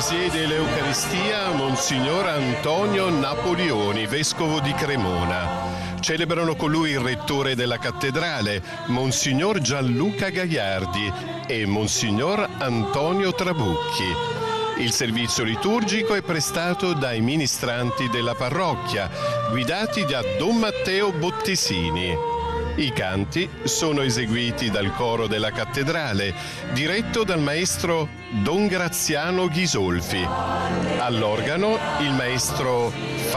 presiede l'Eucaristia Monsignor Antonio Napolioni, vescovo di Cremona. Celebrano con lui il rettore della cattedrale, Monsignor Gianluca Gaiardi e Monsignor Antonio Trabucchi. Il servizio liturgico è prestato dai ministranti della parrocchia, guidati da Don Matteo Bottesini. I canti sono eseguiti dal coro della cattedrale, diretto dal maestro Don Graziano Ghisolfi. All'organo il maestro